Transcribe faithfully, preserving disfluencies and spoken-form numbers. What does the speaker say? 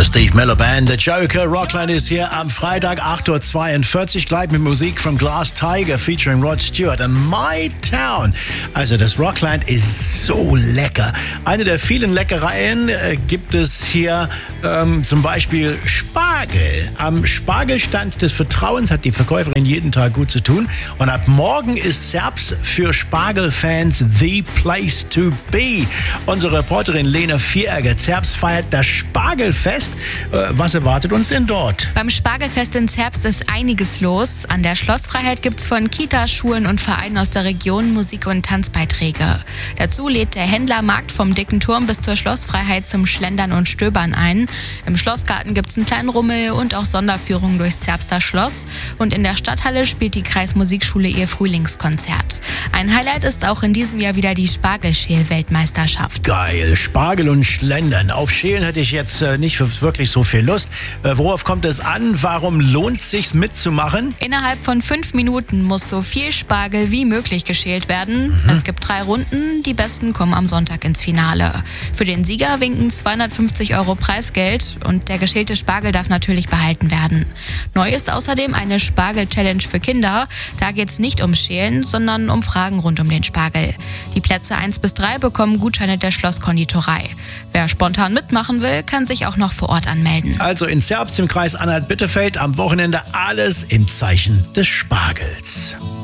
Steve Miller Band, The Joker. Rockland ist hier am Freitag, acht Uhr zweiundvierzig, gleich mit Musik von Glass Tiger featuring Rod Stewart and My Town. Also das Rockland ist so lecker. Eine der vielen Leckereien äh, gibt es hier ähm, zum Beispiel Spargel. Am Spargelstand des Vertrauens hat die Verkäuferin jeden Tag gut zu tun. Und ab morgen ist Zerbst für Spargelfans the place to be. Unsere Reporterin Lena Vieregger. Zerbst feiert das Spargelfest. Was erwartet uns denn dort? Beim Spargelfest in Zerbst ist einiges los. An der Schlossfreiheit gibt es von Kitas, Schulen und Vereinen aus der Region Musik- und Tanzbeiträge. Dazu lädt der Händlermarkt vom Dicken Turm bis zur Schlossfreiheit zum Schlendern und Stöbern ein. Im Schlossgarten gibt es einen kleinen Rummel und auch Sonderführungen durchs Zerbster Schloss. Und in der Stadthalle spielt die Kreismusikschule ihr Frühlingskonzert. Ein Highlight ist auch in diesem Jahr wieder die Spargelschäl-Weltmeisterschaft. Geil, Spargel und Schlendern. Auf Schälen hätte ich jetzt äh, nicht wirklich so viel Lust. Äh, worauf kommt es an? Warum lohnt es sich mitzumachen? Innerhalb von fünf Minuten muss so viel Spargel wie möglich geschält werden. Mhm. Es gibt drei Runden. Die Besten kommen am Sonntag ins Finale. Für den Sieger winken zweihundertfünfzig Euro Preisgeld und der geschälte Spargel darf natürlich behalten werden. Neu ist außerdem eine Spargel-Challenge für Kinder. Da geht es nicht ums Schälen, sondern um Fragen rund um den Spargel. Die Plätze eins bis drei bekommen Gutscheine der Schlosskonditorei. Wer spontan mitmachen will, kann sich auch noch vor Ort anmelden. Also in Zerbst im Kreis Anhalt-Bitterfeld am Wochenende alles im Zeichen des Spargels.